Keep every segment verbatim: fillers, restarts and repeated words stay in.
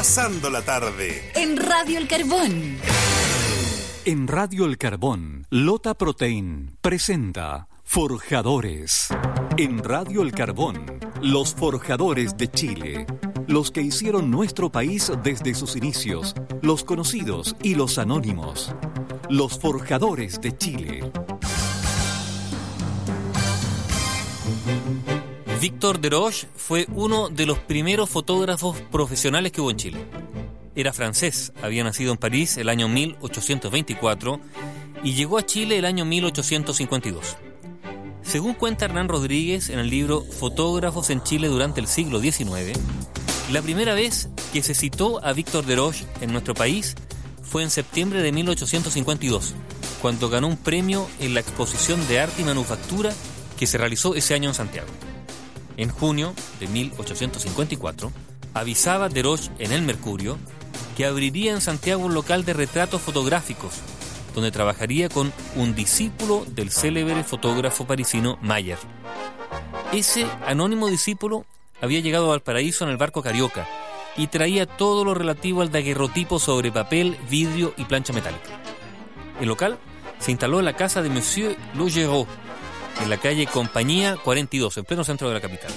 Pasando la tarde. En Radio El Carbón. En Radio El Carbón, Lota Protein presenta Forjadores. En Radio El Carbón, los forjadores de Chile. Los que hicieron nuestro país desde sus inicios, los conocidos y los anónimos. Los forjadores de Chile. Victor Desroches fue uno de los primeros fotógrafos profesionales que hubo en Chile. Era francés, había nacido en París el año mil ochocientos veinticuatro y llegó a Chile el año mil ochocientos cincuenta y dos. Según cuenta Hernán Rodríguez en el libro Fotógrafos en Chile durante el siglo diecinueve, la primera vez que se citó a Victor Desroches en nuestro país fue en septiembre de mil ochocientos cincuenta y dos, cuando ganó un premio en la exposición de arte y manufactura que se realizó ese año en Santiago. En junio de mil ochocientos cincuenta y cuatro, avisaba Desroches en El Mercurio que abriría en Santiago un local de retratos fotográficos, donde trabajaría con un discípulo del célebre fotógrafo parisino Mayer. Ese anónimo discípulo había llegado a Valparaíso en el barco Carioca y traía todo lo relativo al daguerrotipo sobre papel, vidrio y plancha metálica. El local se instaló en la casa de Monsieur Logereau, en la calle Compañía cuarenta y dos, en pleno centro de la capital.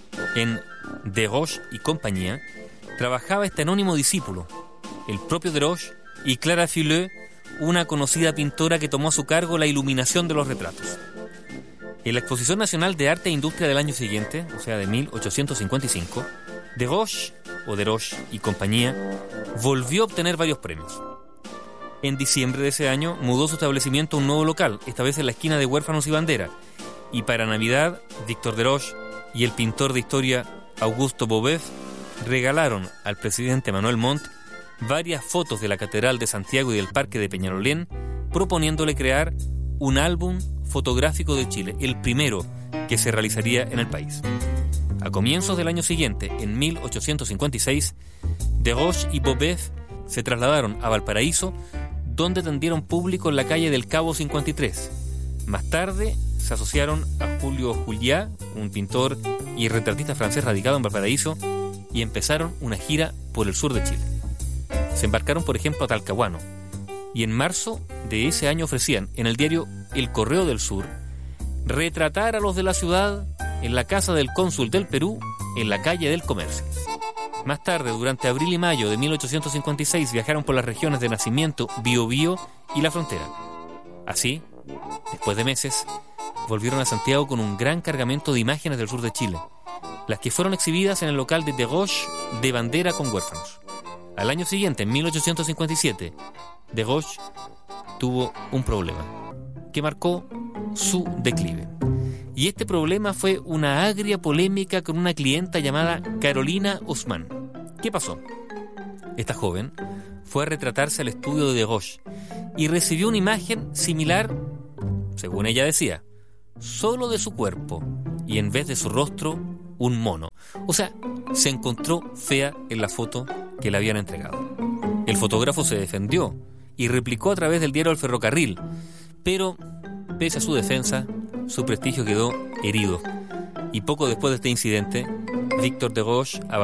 En Desroches y Compañía trabajaba este anónimo discípulo, el propio Desroches y Clara Fileux, una conocida pintora que tomó a su cargo la iluminación de los retratos. En la Exposición Nacional de Arte e Industria del año siguiente, o sea de mil ochocientos cincuenta y cinco, Desroches, o Desroches y Compañía, volvió a obtener varios premios. En diciembre de ese año mudó su establecimiento a un nuevo local, esta vez en la esquina de Huérfanos y Bandera, y para Navidad, Victor Desroches y el pintor de historia Augusto Bobeuf regalaron al presidente Manuel Montt varias fotos de la Catedral de Santiago y del Parque de Peñalolén, proponiéndole crear un álbum fotográfico de Chile, el primero que se realizaría en el país. A comienzos del año siguiente, en mil ochocientos cincuenta y seis, Desroches y Bobeuf se trasladaron a Valparaíso, donde tendieron público en la calle del Cabo cincuenta y tres. Más tarde se asociaron a Julio Juliá, un pintor y retratista francés radicado en Valparaíso, y empezaron una gira por el sur de Chile. Se embarcaron, por ejemplo, a Talcahuano, y en marzo de ese año ofrecían en el diario El Correo del Sur retratar a los de la ciudad en la casa del cónsul del Perú, en la calle del Comercio. Más tarde, durante abril y mayo de mil ochocientos cincuenta y seis, viajaron por las regiones de Nacimiento, Biobío y La Frontera. Así, después de meses, volvieron a Santiago con un gran cargamento de imágenes del sur de Chile, las que fueron exhibidas en el local de Desroches de Bandera con Huérfanos. Al año siguiente, en mil ochocientos cincuenta y siete, Desroches tuvo un problema que marcó su declive. Y este problema fue una agria polémica con una clienta llamada Carolina Osman. ¿Qué pasó? Esta joven fue a retratarse al estudio de Desroches y recibió una imagen similar, según ella decía, solo de su cuerpo y en vez de su rostro, un mono. O sea, se encontró fea en la foto que le habían entregado. El fotógrafo se defendió y replicó a través del diario El Ferrocarril, pero pese a su defensa, su prestigio quedó herido. Y poco después de este incidente, Victor Desroches abandonó